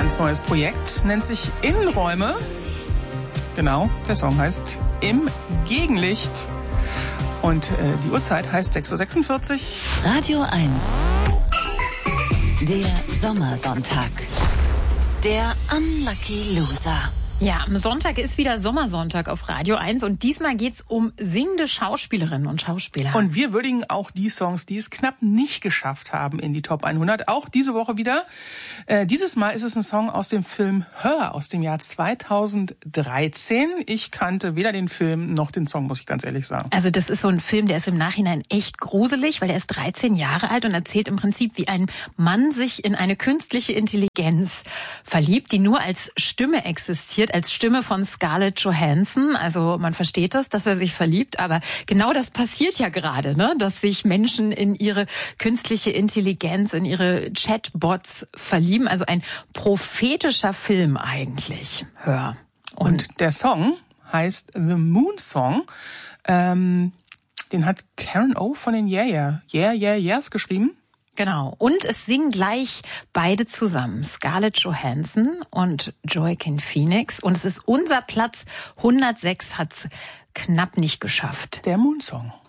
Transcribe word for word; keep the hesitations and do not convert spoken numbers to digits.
ganz neues Projekt, nennt sich Innenräume. Genau, der Song heißt Im Gegenlicht. Und äh, die Uhrzeit heißt sechs Uhr sechsundvierzig. Radio eins. Der Sommersonntag. Der Unlucky Loser. Ja, am Sonntag ist wieder Sommersonntag auf Radio eins und diesmal geht's um singende Schauspielerinnen und Schauspieler. Und wir würdigen auch die Songs, die es knapp nicht geschafft haben in die Top hundert. Auch diese Woche wieder. Äh, dieses Mal ist es ein Song aus dem Film Her aus dem Jahr zweitausenddreizehn. Ich kannte weder den Film noch den Song, muss ich ganz ehrlich sagen. Also das ist so ein Film, der ist im Nachhinein echt gruselig, weil er ist dreizehn Jahre alt und erzählt im Prinzip, wie ein Mann sich in eine künstliche Intelligenz verliebt, die nur als Stimme existiert, als Stimme von Scarlett Johansson. Also man versteht das, dass er sich verliebt, aber genau das passiert ja gerade, ne? Dass sich Menschen in ihre künstliche Intelligenz, in ihre Chatbots verlieben. Also ein prophetischer Film eigentlich. Hör. Und, Und der Song heißt The Moon Song. Ähm, den hat Karen O von den Yeah Yeah, Yeah Yeah Yeahs geschrieben. Genau. Und es singen gleich beide zusammen. Scarlett Johansson und Joaquin Phoenix. Und es ist unser Platz hundertsechs, hat's knapp nicht geschafft. Der Moon Song.